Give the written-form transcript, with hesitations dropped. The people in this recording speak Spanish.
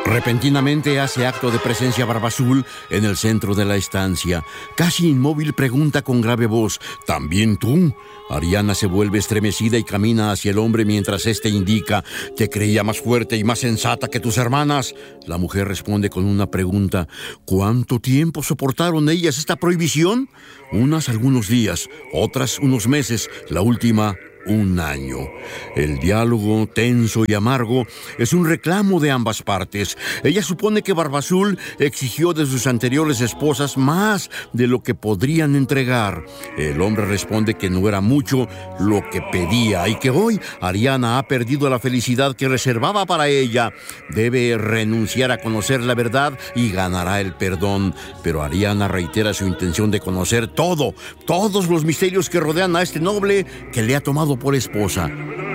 Repentinamente hace acto de presencia Barbazul en el centro de la estancia. Casi inmóvil pregunta con grave voz: ¿también tú? Ariana se vuelve estremecida y camina hacia el hombre mientras éste indica: te creía más fuerte y más sensata que tus hermanas. La mujer responde con una pregunta: ¿cuánto tiempo soportaron ellas esta prohibición? Unas algunos días, otras unos meses, la última un año. El diálogo, tenso y amargo, es un reclamo de ambas partes. Ella supone que Barbazul exigió de sus anteriores esposas más de lo que podrían entregar. El hombre responde que no era mucho lo que pedía y que hoy Ariana ha perdido la felicidad que reservaba para ella. Debe renunciar a conocer la verdad y ganará el perdón. Pero Ariana reitera su intención de conocer todos los misterios que rodean a este noble que le ha tomado por esposa.